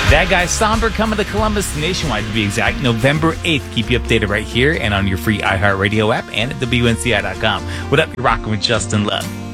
That Guy Somber coming to Columbus nationwide, to be exact, November 8th. Keep you updated right here and on your free iHeartRadio app and at WNCI.com. What up? You're rocking with Justin Love.